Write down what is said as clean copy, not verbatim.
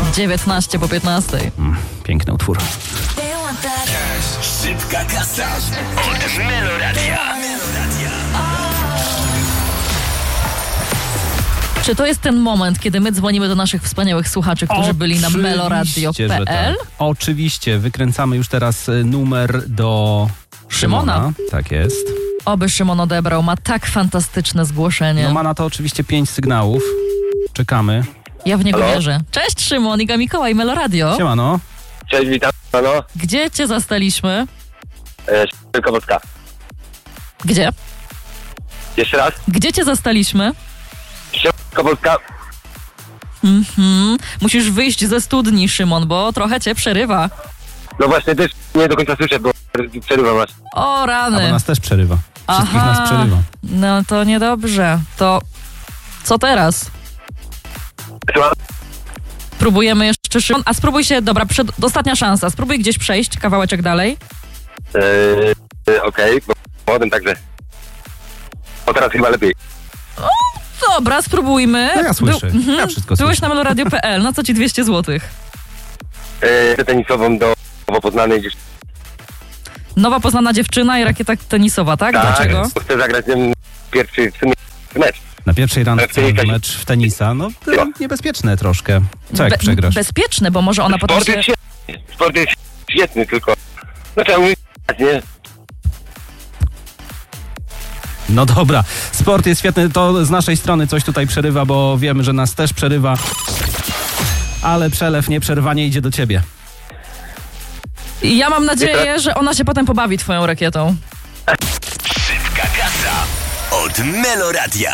19 po 15. Piękny utwór. Szybka kasa od Meloradia. Czy to jest ten moment, kiedy my dzwonimy do naszych wspaniałych słuchaczy, którzy byli na meloradio.pl? Tak. Oczywiście, wykręcamy już teraz numer do Szymona. Tak jest. Oby Szymon odebrał, ma tak fantastyczne zgłoszenie. No ma na to oczywiście 5 sygnałów. Czekamy. Ja w niego Halo? wierzę. Cześć Szymon, Iga Mikołaj, Meloradio. Siemano. Cześć, witam pano. Gdzie cię zastaliśmy? Wielkowodska. Gdzie? Jeszcze raz. Gdzie cię zastaliśmy? Wielkowodska. Musisz wyjść ze studni, Szymon, bo trochę cię przerywa. No właśnie, też nie do końca słyszę, bo przerywam was. O A bo rany. nas też przerywa. Wszystkich nas przerywa. No to niedobrze. To co teraz? Słucham? Próbujemy jeszcze, Szymon. A spróbuj się, dobra, ostatnia szansa. Spróbuj gdzieś przejść, kawałeczek dalej. Okej, bo młodym także. O, teraz chyba lepiej. Dobra, spróbujmy. No ja słyszę. Ja wszystko Byłeś słyszę. na meloradio.pl, na co ci 200 zł? Tenisową do Nowo Poznanej gdzieś. Nowa poznana dziewczyna i rakieta tenisowa, tak? Dlaczego? Bo chcę zagrać z nim pierwszy w sumie mecz. Na pierwszej randce Tenika- mecz w tenisa. No to Jo. niebezpieczne troszkę. Co jak przegrasz? Bezpieczne, bo może ona potem Sport się... jest świetny. Sport jest świetny, tylko... No trzeba mówić, nie? No dobra, sport jest świetny, to z naszej strony coś tutaj przerywa, bo wiemy, że nas też przerywa, ale przelew, nieprzerwanie idzie do ciebie. I ja mam nadzieję, że ona się potem pobawi twoją rakietą. Szybka kasa od Meloradia.